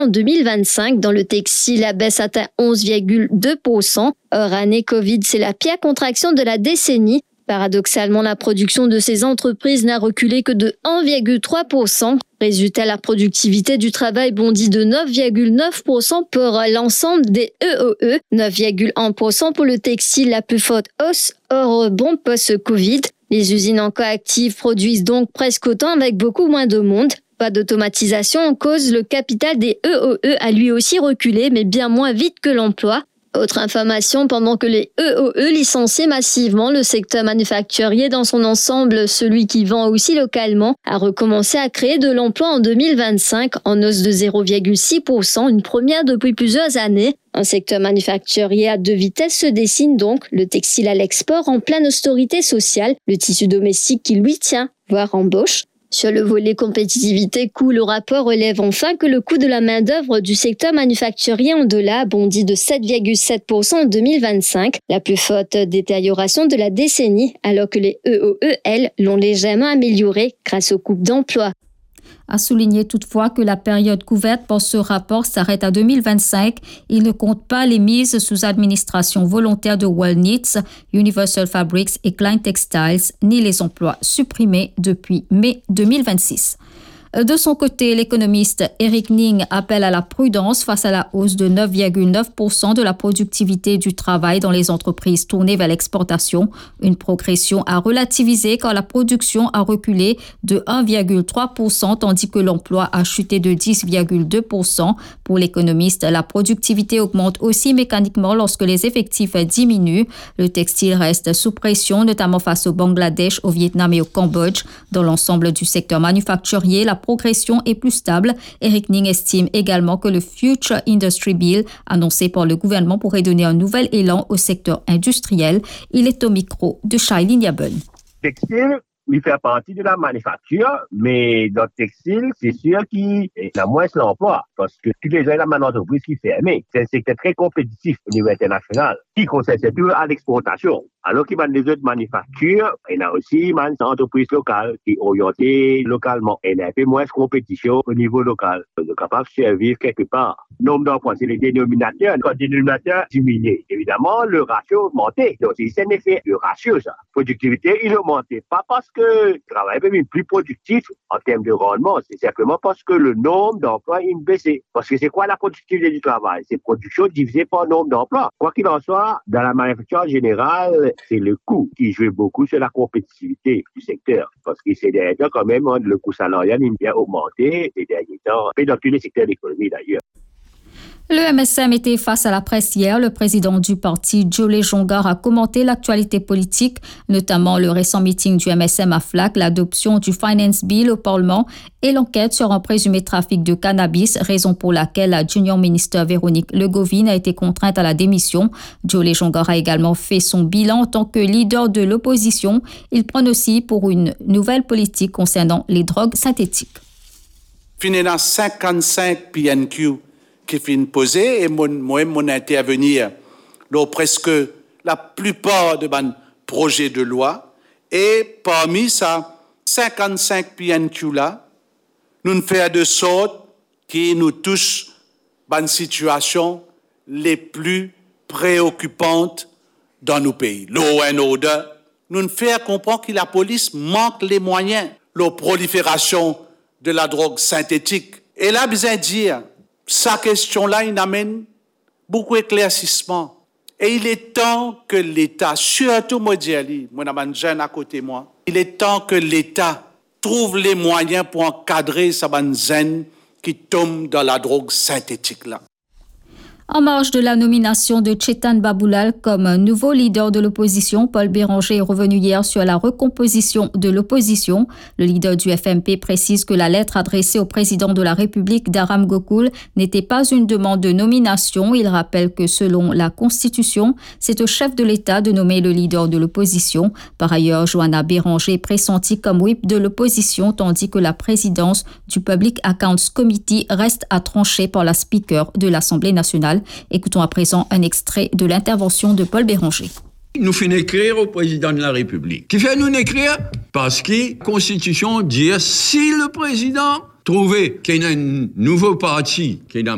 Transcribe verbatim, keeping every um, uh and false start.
En deux mille vingt-cinq, dans le textile, la baisse atteint onze virgule deux pour cent. Hors année Covid, c'est la pire contraction de la décennie. Paradoxalement, la production de ces entreprises n'a reculé que de un virgule trois pour cent. Résultat, la productivité du travail bondit de neuf virgule neuf pour cent pour l'ensemble des E O E, neuf virgule un pour cent pour le textile, la plus forte hausse hors rebond post-Covid. Les usines encore actives produisent donc presque autant avec beaucoup moins de monde. Pas d'automatisation en cause, le capital des E O E a lui aussi reculé, mais bien moins vite que l'emploi. Autre information, pendant que les E O E licencient massivement, le secteur manufacturier dans son ensemble, celui qui vend aussi localement, a recommencé à créer de l'emploi en deux mille vingt-cinq en hausse de zéro virgule six pour cent, une première depuis plusieurs années. Un secteur manufacturier à deux vitesses se dessine donc, le textile à l'export en pleine austérité sociale, le tissu domestique qui lui tient, voire embauche. Sur le volet compétitivité coût, le rapport relève enfin que le coût de la main-d'œuvre du secteur manufacturier en dollars bondit de sept virgule sept pour cent en deux mille vingt-cinq, la plus forte détérioration de la décennie, alors que les E O E, elles, l'ont légèrement amélioré grâce aux coupes d'emplois. A souligné toutefois que la période couverte par ce rapport s'arrête à deux mille vingt-cinq. Il ne compte pas les mises sous administration volontaire de Wellknits, Universal Fabrics et Klein Textiles, ni les emplois supprimés depuis mai deux mille vingt-six. De son côté, l'économiste Eric Ning appelle à la prudence face à la hausse de neuf virgule neuf pour cent de la productivité du travail dans les entreprises tournées vers l'exportation, une progression à relativiser car la production a reculé de un virgule trois pour cent tandis que l'emploi a chuté de dix virgule deux pour cent. Pour l'économiste, la productivité augmente aussi mécaniquement lorsque les effectifs diminuent. Le textile reste sous pression, notamment face au Bangladesh, au Vietnam et au Cambodge. Dans l'ensemble du secteur manufacturier, la progression est plus stable. Eric Ning estime également que le Future Industry Bill annoncé par le gouvernement pourrait donner un nouvel élan au secteur industriel. Il est au micro de Shailene Yabun. Textile, il fait partie de la manufacture, mais dans le textile, c'est sûr qu'il y a moins d'emplois parce que tous les gens, il y a une entreprise qui ferme. C'est un secteur très compétitif au niveau international qui concerne surtout à l'exportation. Alors qu'il y a des autres manufactures, il y a aussi une entreprise locale qui est orientée localement. Il y a un peu moins de compétition au niveau local. On est capable de survivre quelque part. Nombre d'emplois, c'est les dénominateurs. Quand le dénominateur diminue, évidemment, le ratio augmente. Donc, c'est un effet de ratio, ça. Productivité, il augmente. Pas parce que le travail est plus productif en termes de rendement, c'est simplement parce que le nombre d'emplois est baissé. Parce que c'est quoi la productivité du travail? C'est production divisée par nombre d'emplois. Quoi qu'il en soit, dans la manufacture générale, c'est le coût qui joue beaucoup sur la compétitivité du secteur. Parce que ces derniers temps, quand même, le coût salarial a bien augmenté ces derniers temps, et dans tous les secteurs de l'économie d'ailleurs. Le M S M était face à la presse hier. Le président du parti, Jolé Jongar, a commenté l'actualité politique, notamment le récent meeting du M S M à Flac, l'adoption du Finance Bill au Parlement et l'enquête sur un présumé trafic de cannabis, raison pour laquelle la junior ministre Véronique Legovine a été contrainte à la démission. Jolé Jongar a également fait son bilan en tant que leader de l'opposition. Il prône aussi pour une nouvelle politique concernant les drogues synthétiques. Fini dans cinquante-cinq P N Q qui finit posé et moi, moi, mon intervenir dans presque la plupart de mes projets de loi. Et parmi ça, cinquante-cinq P N Q là, nous faisons de sorte qui nous touchent dans les situations les plus préoccupantes dans nos pays. Law and order, nous faisons comprendre que la police manque les moyens, la prolifération de la drogue synthétique. Et là, besoin de dire, sa question-là, il amène beaucoup d'éclaircissement. Et il est temps que l'État, surtout moi, moi, j'ai un jeune à côté de moi, il est temps que l'État trouve les moyens pour encadrer sa jeune qui tombe dans la drogue synthétique-là. En marge de la nomination de Chetan Baboulal comme nouveau leader de l'opposition, Paul Béranger est revenu hier sur la recomposition de l'opposition. Le leader du F M P précise que la lettre adressée au président de la République, Dharam Gokul, n'était pas une demande de nomination. Il rappelle que selon la Constitution, c'est au chef de l'État de nommer le leader de l'opposition. Par ailleurs, Johanna Béranger est pressentie comme whip de l'opposition, tandis que la présidence du Public Accounts Committee reste à trancher par la speaker de l'Assemblée nationale. Écoutons à présent un extrait de l'intervention de Paul Béranger. Nous finissons écrire au président de la République. Qui fait nous écrire? Parce que la Constitution dit si le président trouvait qu'il y a un nouveau parti qui est dans